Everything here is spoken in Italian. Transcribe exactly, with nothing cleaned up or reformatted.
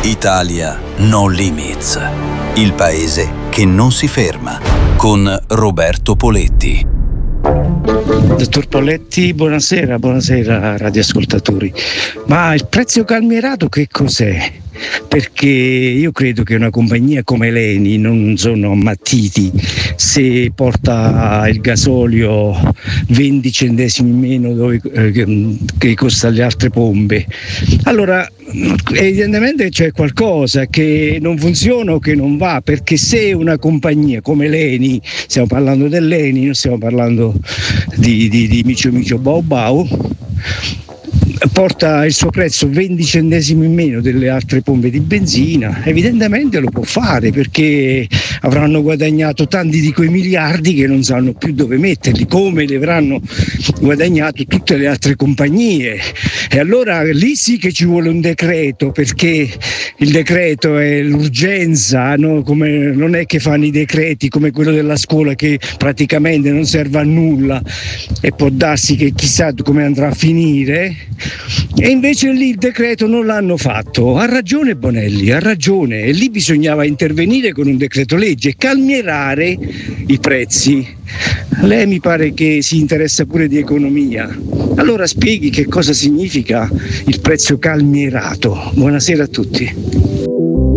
Italia No Limits, il paese che non si ferma, con Roberto Poletti. Dottor Poletti, buonasera, buonasera radioascoltatori. Ma il prezzo calmierato che cos'è? Perché io credo che una compagnia come l'Eni non sono ammattiti se porta il gasolio venti centesimi in meno dove, eh, che costa le altre pompe. Allora evidentemente c'è qualcosa che non funziona o che non va, perché se una compagnia come l'Eni, stiamo parlando dell'Eni, non stiamo parlando di, di, di Micio Micio Bau Bau, porta il suo prezzo venti centesimi in meno delle altre pompe di benzina, evidentemente lo può fare perché avranno guadagnato tanti di quei miliardi che non sanno più dove metterli, come li avranno guadagnato tutte le altre compagnie. E allora lì sì che ci vuole un decreto, perché il decreto è l'urgenza, no? Come, non è che fanno i decreti come quello della scuola che praticamente non serve a nulla e può darsi che chissà come andrà a finire. E invece lì il decreto non l'hanno fatto. Ha ragione Bonelli, ha ragione, e lì bisognava intervenire con un decreto legge e calmierare i prezzi. Lei mi pare che si interessa pure di economia, allora spieghi che cosa significa il prezzo calmierato. Buonasera a tutti.